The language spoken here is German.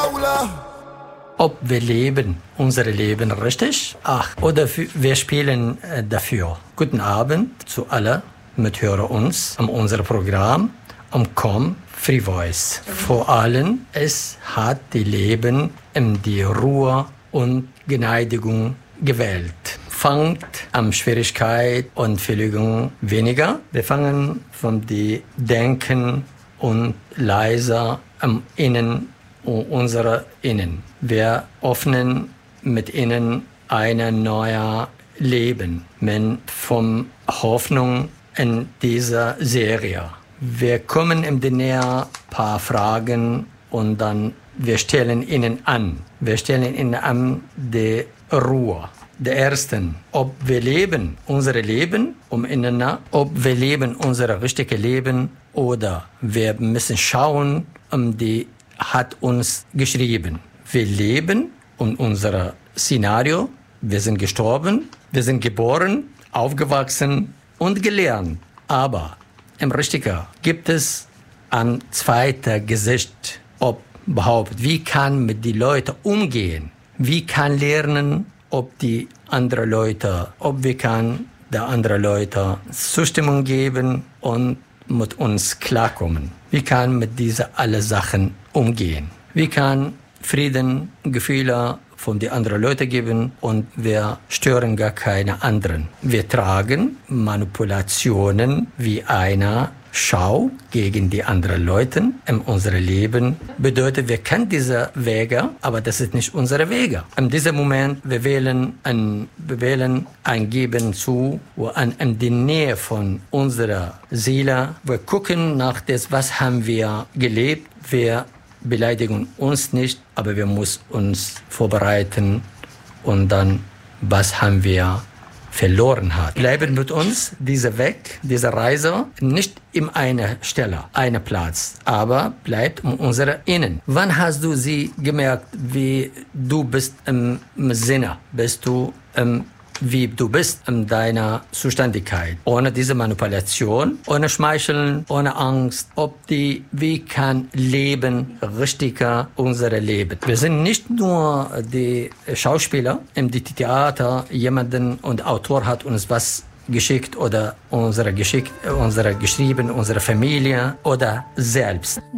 Ob wir leben unser Leben richtig, oder wir spielen dafür. Guten Abend zu allen Mithörer uns an unserem Programm Com Free Voice. Vor allem, es hat die Leben in die Ruhe und Gneidigung gewählt. Fangt an Schwierigkeit und Verlegung weniger. Wir fangen von die Denken und leiser am Innen unserer Innen. Wir öffnen mit ihnen ein neues Leben mit von Hoffnung in dieser Serie. Wir kommen in die Nähe paar Fragen und dann wir stellen ihnen an. Wir stellen ihnen an die Ruhe. Der ersten, ob wir leben unser Leben ob wir leben unser richtiges Leben oder wir müssen schauen, die hat uns geschrieben. Wir leben in unserem Szenario. Wir sind gestorben, wir sind geboren, aufgewachsen und gelernt. Aber im Richtigen gibt es ein zweites Gesicht. Ob überhaupt, wie kann mit den Leuten umgehen? Wie kann lernen, ob wir kann der anderen Leute Zustimmung geben und mit uns klarkommen. Wie kann mit diesen alle Sachen umgehen? Wie kann Frieden, Gefühle von den anderen Leuten geben und wir stören gar keine anderen. Wir tragen Manipulationen wie eine Schau gegen die anderen Leute in unserem Leben. Bedeutet, wir kennen diese Wege, aber das ist nicht unsere Wege. In diesem Moment, wir wählen ein Geben zu, wo in die Nähe von unserer Seele, wir gucken nach das, was haben wir gelebt. Wir beleidigen uns nicht, aber wir müssen uns vorbereiten und dann, was haben wir verloren hat. Bleiben mit uns diese Weg, diese Reise, nicht in einer Stelle, einer Platz, aber bleibt in unserer Innen. Wann hast du sie gemerkt, wie du bist im Sinne? Bist du wie du bist in deiner Zuständigkeit? Ohne diese Manipulation, ohne Schmeicheln, ohne Angst. Wie kann Leben richtiger unser Leben? Wir sind nicht nur die Schauspieler im Theater, jemanden und Autor hat uns was geschickt oder unsere geschrieben, unsere Familie oder selbst.